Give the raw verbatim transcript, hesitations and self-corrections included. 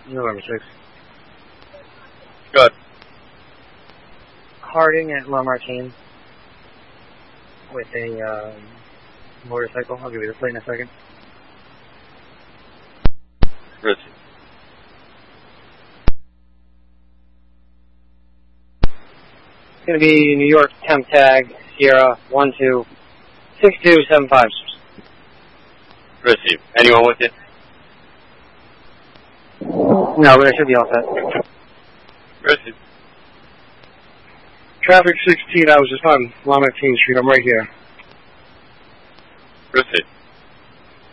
November sixth. Good. Harding at La Martine with a um, motorcycle. I'll give you the plate in a second. Receive. It's going to be New York temp tag Sierra one two six two seven five. Receive. Anyone with you? No, but I should be all set. Receive. Traffic sixteen, I was just on La Martine Street. I'm right here. Receive.